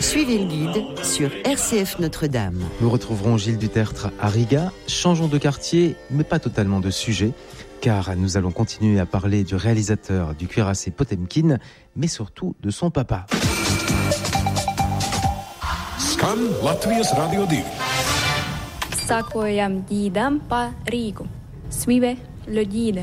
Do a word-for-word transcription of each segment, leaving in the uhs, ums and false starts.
Suivez le guide sur R C F Notre-Dame. Nous retrouverons Gilles Dutertre à Riga. Changeons de quartier, mais pas totalement de sujet, car nous allons continuer à parler du réalisateur du cuirassé Potemkin, mais surtout de son papa. Skan Latvijas Radio divi. Sakojam ģīdam pa Rīgu. Suivez le guide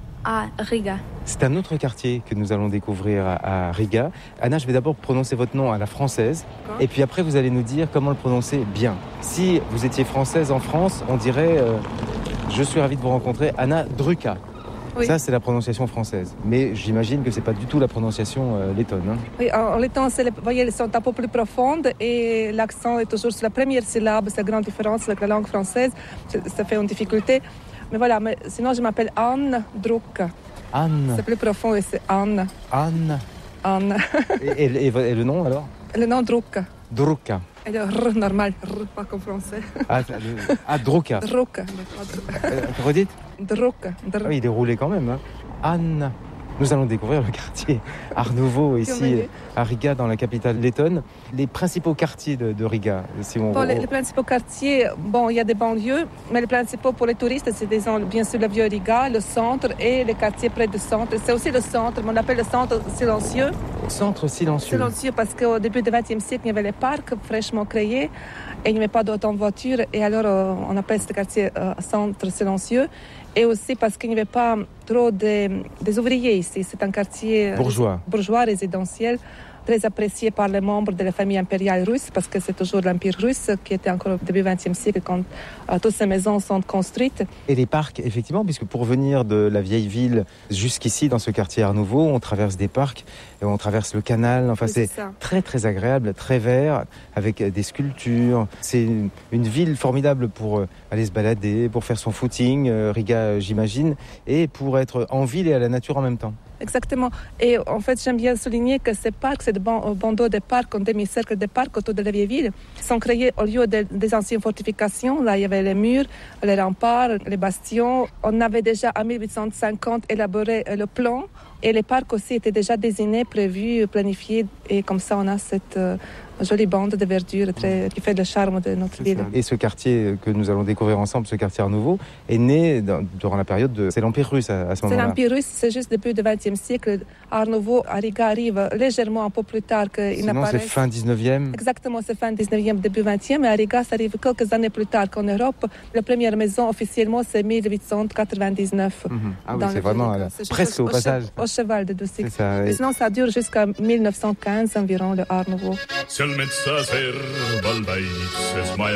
à Riga. C'est un autre quartier que nous allons découvrir à Riga. Anna, je vais d'abord prononcer votre nom à la française, et puis après vous allez nous dire comment le prononcer bien. Si vous étiez française en France, on dirait euh, je suis ravi de vous rencontrer, Anna Druka. Oui. Ça, c'est la prononciation française. Mais j'imagine que c'est pas du tout la prononciation euh, lettonne. Hein. Oui, en letton, c'est les voyelles sont un peu plus profondes et l'accent est toujours sur la première syllabe. C'est la grande différence avec la langue française. Ça fait une difficulté. Mais voilà, mais sinon, je m'appelle Anne Druka. Anne. C'est plus profond et c'est Anne. Anne. Anne. et, et, et, et le nom alors? Le nom Druka. Druka. Et le R normal, R, pas comme français. Ah, le, ah Druka. Druka. Euh, redites? Druka. Ah oui, il est roulé quand même. Hein. Anne. Nous allons découvrir le quartier Art Nouveau ici à Riga, dans la capitale lettonne. Les principaux quartiers de, de Riga, si on... Bon, les, les principaux quartiers, bon, il y a des banlieues, mais les principaux pour les touristes, c'est disons, bien sûr le vieux Riga, le centre et les quartiers près du centre. C'est aussi le centre, on appelle le centre silencieux. Centre silencieux. Silencieux parce qu'au début du vingtième siècle, il y avait les parcs fraîchement créés et il n'y avait pas d'autant de voitures. Et alors, euh, on appelle ce quartier euh, centre silencieux. Et aussi parce qu'il n'y avait pas trop de, des ouvriers ici. C'est un quartier bourgeois, bourgeois résidentiel, très apprécié par les membres de la famille impériale russe, parce que c'est toujours l'Empire russe qui était encore au début du vingtième siècle quand euh, toutes ces maisons sont construites. Et les parcs, effectivement, puisque pour venir de la vieille ville jusqu'ici, dans ce quartier Art Nouveau, on traverse des parcs, et on traverse le canal. Enfin, oui, c'est, c'est très, très agréable, très vert, avec des sculptures. C'est une, une ville formidable pour euh, aller se balader, pour faire son footing, euh, Riga, j'imagine, et pour être en ville et à la nature en même temps. Exactement. Et en fait, j'aime bien souligner que ces parcs, ces bandeaux de parcs, un demi-cercle de parcs autour de la vieille ville, sont créés au lieu de, des anciennes fortifications. Là, il y avait les murs, les remparts, les bastions. On avait déjà en dix-huit cent cinquante élaboré le plan. Et les parcs aussi étaient déjà désignés, prévus, planifiés. Et comme ça, on a cette euh, jolie bande de verdure très, qui fait le charme de notre c'est ville. Ça. Et ce quartier que nous allons découvrir ensemble, ce quartier Art Nouveau, est né dans, durant la période de... C'est l'Empire russe à, à ce moment-là. C'est l'Empire russe, c'est juste début du vingtième siècle. Art Nouveau à Riga arrive légèrement un peu plus tard qu'il Sinon, n'apparaît. c'est fin dix-neuvième. Exactement, c'est fin dix-neuvième, début vingtième. Et à Riga, ça arrive quelques années plus tard qu'en Europe. La première maison, officiellement, c'est dix-huit cent quatre-vingt-dix-neuf. Mm-hmm. Ah oui, c'est vraiment la... c'est presque au, au passage. Au cheval de Dussig. Ça, et sinon, ça dure jusqu'à mille neuf cent quinze environ, le Art Nouveau.